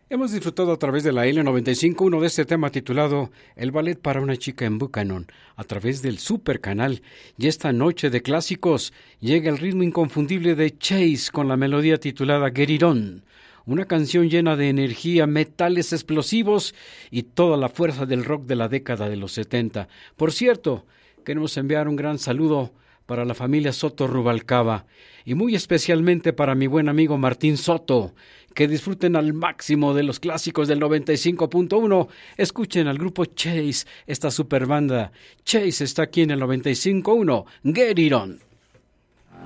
Hemos disfrutado a través de la L95.1 de este tema titulado El ballet para una chica en Buchanan, a través del Super Canal. Y esta noche de clásicos llega el ritmo inconfundible de Chase con la melodía titulada Get It On, una canción llena de energía, metales explosivos y toda la fuerza del rock de la década de los 70. Por cierto, queremos enviar un gran saludo para la familia Soto Rubalcaba y muy especialmente para mi buen amigo Martín Soto. Que disfruten al máximo de los clásicos del 95.1. Escuchen al grupo Chase, esta super banda. Chase está aquí en el 95.1. Get It On.